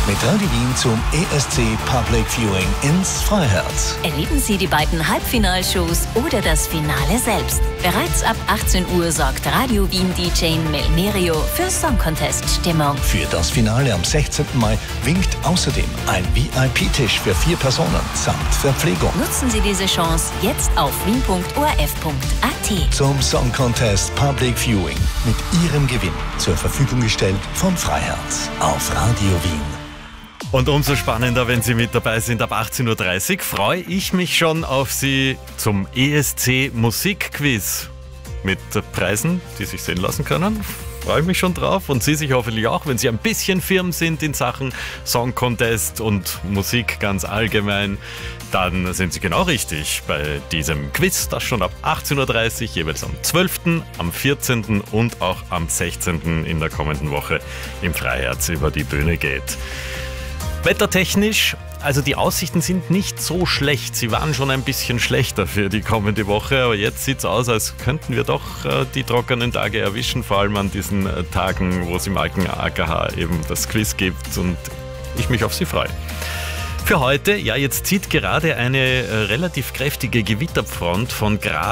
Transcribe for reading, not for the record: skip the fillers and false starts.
mit Radio Wien zum ESC Public Viewing ins Freiherz. Erleben Sie die beiden Halbfinalshows oder das Finale selbst. Bereits ab 18 Uhr sorgt Radio Wien DJ Melmerio für Song Contest Stimmung. Für das Finale am 16. Mai winkt außerdem ein VIP-Tisch für 4 Personen samt Verpflegung. Nutzen Sie diese Chance jetzt auf wien.orf.at. Zum Song Contest Public Viewing mit Ihrem Gewinn zur Verfügung gestellt vom Freiherz auf Radio Wien. Und umso spannender, wenn Sie mit dabei sind. Ab 18.30 Uhr freue ich mich schon auf Sie zum ESC Musikquiz mit Preisen, die sich sehen lassen können. Freue ich mich schon drauf und Sie sich hoffentlich auch, wenn Sie ein bisschen firm sind in Sachen Song Contest und Musik ganz allgemein, dann sind Sie genau richtig bei diesem Quiz, das schon ab 18.30 Uhr, jeweils am 12., am 14. und auch am 16. in der kommenden Woche im Freiherz über die Bühne geht. Wettertechnisch, also die Aussichten sind nicht so schlecht. Sie waren schon ein bisschen schlechter für die kommende Woche, aber jetzt sieht es aus, als könnten wir doch die trockenen Tage erwischen, vor allem an diesen Tagen, wo es im Alten AKH eben das Quiz gibt und ich mich auf Sie freue. Für heute, ja, jetzt zieht gerade eine relativ kräftige Gewitterfront von Graz